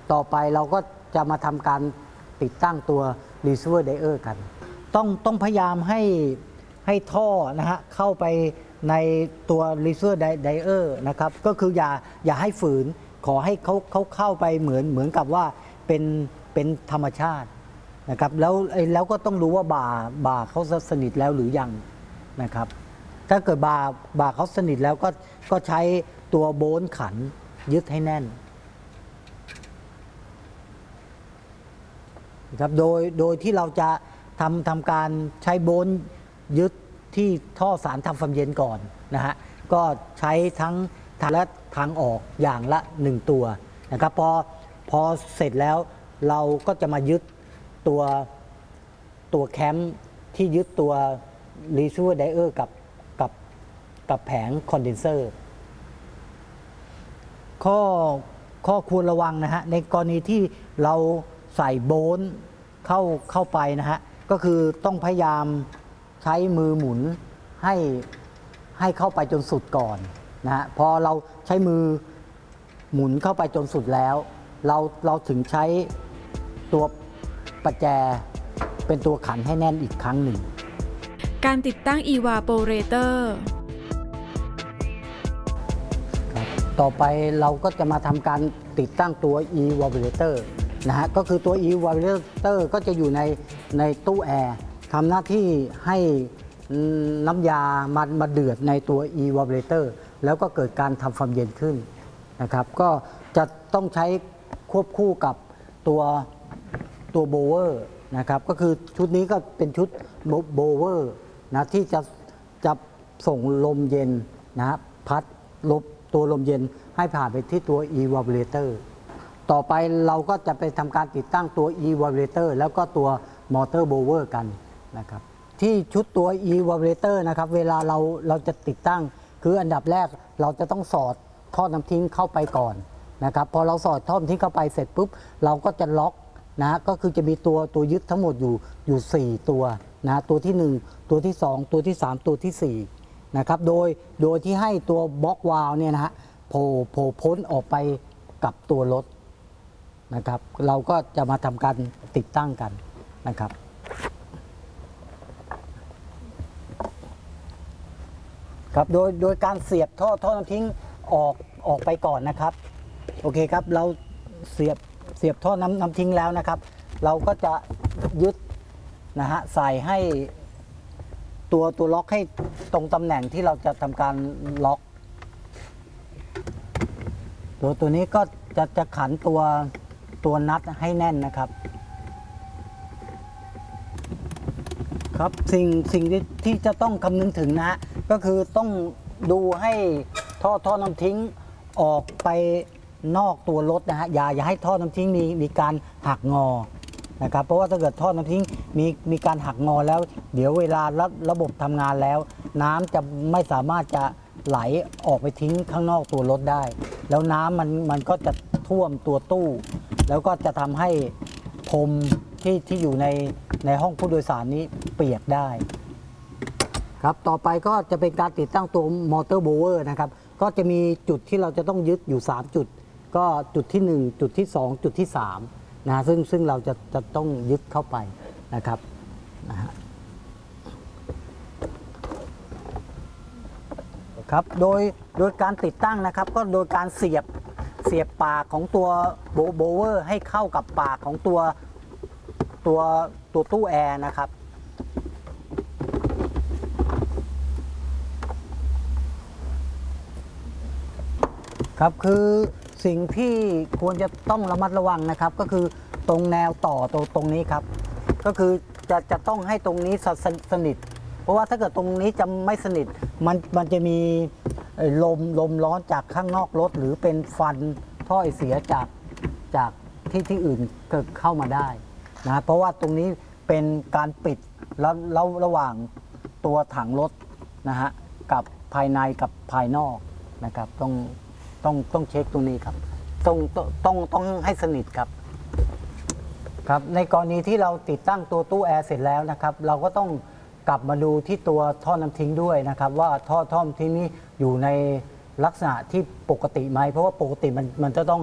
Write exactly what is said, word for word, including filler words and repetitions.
ต่อไปเราก็จะมาทำการติดตั้งตัว receiver diode กันต้องต้องพยายามให้ให้ท่อนะฮะเข้าไปในตัว receiver diode นะครับก็คืออย่าอย่าให้ฝืนขอให้เขาเขาเข้าไปเหมือนเหมือนกับว่าเป็นเป็นธรรมชาตินะครับแล้วแล้วก็ต้องรู้ว่าบ่าบ่าเขาสนิทแล้วหรือยังนะครับถ้าเกิดบ่าบ่าเขาสนิทแล้วก็ก็ใช้ตัวโบนขันยึดให้แน่นครับโดยโดยที่เราจะทำทำการใช้โบนยึดที่ท่อสารทำความเย็นก่อนนะฮะก็ใช้ทั้งทางและทางออกอย่างละหนึ่งตัวนะครับพอพอเสร็จแล้วเราก็จะมายึดตัวตัวแคมที่ยึดตัว receiver diode กับกับกับแผงคอนเดนเซอร์ข้อข้อควรระวังนะฮะในกรณีที่เราใส่โบนเข้าเข้าไปนะฮะก็คือต้องพยายามใช้มือหมุนให้ให้เข้าไปจนสุดก่อนนะฮะพอเราใช้มือหมุนเข้าไปจนสุดแล้วเราเราถึงใช้ตัวประแจเป็นตัวขันให้แน่นอีกครั้งหนึ่งการติดตั้ง evaporator ต่อไปเราก็จะมาทำการติดตั้งตัว evaporator นะฮะก็คือตัว evaporator ก็จะอยู่ในในตู้แอร์ทำหน้าที่ให้น้ำยามันมาเดือดในตัว evaporator แล้วก็เกิดการทำความเย็นขึ้นนะครับก็จะต้องใช้ควบคู่กับตัวตัวโบเวอร์นะครับก็คือชุดนี้ก็เป็นชุดโบเวอร์นะที่จะจะส่งลมเย็นนะพัดลมตัวลมเย็นให้ผ่านไปที่ตัว evaporator ต่อไปเราก็จะไปทำการติดตั้งตัว evaporator แล้วก็ตัวมอเตอร์โบเวอร์กันนะครับที่ชุดตัว evaporator นะครับเวลาเราเราจะติดตั้งคืออันดับแรกเราจะต้องสอดท่อน้ำทิ้งเข้าไปก่อนนะครับพอเราสอดท่อน้ำทิ้งเข้าไปเสร็จปุ๊บเราก็จะล็อกนะก็คือจะมีตัวตัวยึดทั้งหมดอยู่อยู่สี่ตัวนะตัวที่หนึ่งตัวที่สองตัวที่สามตัวที่สี่นะครับโดยโดยที่ให้ตัวบล็อกวาล์วเนี่ยนะฮะโผล่โผล่พ้นออกไปกับตัวรถนะครับเราก็จะมาทำการติดตั้งกันนะครับครับโดยโดยการเสียบท่อท่อน้ำทิ้งออกออกไปก่อนนะครับโอเคครับเราเสียบเสียบท่อน้ำน้ำทิ้งแล้วนะครับเราก็จะยึดนะฮะใส่ให้ตัวตัวล็อกให้ตรงตำแหน่งที่เราจะทำการล็อกตัวตัวนี้ก็จะจะขันตัวตัวนัดให้แน่นนะครับครับสิ่งสิ่งที่ที่จะต้องคำนึงถึงนะฮะก็คือต้องดูให้ท่อท่อน้ำทิ้งออกไปนอกตัวรถนะฮะอย่าอย่าให้ท่อน้ำทิ้งมีมีการหักงอนะครับเพราะว่าถ้าเกิดท่อน้ำทิ้งมีมีการหักงอแล้วเดี๋ยวเวลาระระบบทำงานแล้วน้ำจะไม่สามารถจะไหลออกไปทิ้งข้างนอกตัวรถได้แล้วน้ำมันมันก็จะท่วมตัวตู้แล้วก็จะทำให้พรมที่ที่อยู่ในในห้องผู้โดยสารนี้เปียกได้ครับต่อไปก็จะเป็นการติดตั้งตัวมอเตอร์โบเวอร์นะครับก็จะมีจุดที่เราจะต้องยึดอยู่สามจุดก็จุดที่หนึ่งจุดที่สองจุดที่สามนะซึ่งซึ่งเราจะจะต้องยึดเข้าไปนะครับนะฮะครับโดยโดยการติดตั้งนะครับก็โดยการเสียบเสียบปากของตัวโบโบเวอร์ให้เข้ากับปากของตัวตัวตัวตู้แอร์นะครับครับคือสิ่งที่ควรจะต้องระมัดระวังนะครับก็คือตรงแนวต่อตรงตรงนี้ครับก็คือจะจะต้องให้ตรงนี้สสนิทเพราะว่าถ้าเกิดตรงนี้จะไม่สนิทมันมันจะมีลมลมร้อนจากข้างนอกรถหรือเป็นฟันท่อไอเสียจากจากที่ที่อื่นเกิดเข้ามาได้นะเพราะว่าตรงนี้เป็นการปิดแล้วแล้วระหว่างตัวถังรถนะฮะกับภายในกับภายนอกนะครับต้องต้องต้องเช็คตรงนี้ครับต้องต้องต้องให้สนิทครับครับในกรณีที่เราติดตั้งตัวตู้แอร์เสร็จแล้วนะครับเราก็ต้องกลับมาดูที่ตัวท่อน้ำทิ้งด้วยนะครับว่าท่อท่อน้ำทิ้งนี้อยู่ในลักษณะที่ปกติไหมเพราะว่าปกติมันมันจะต้อง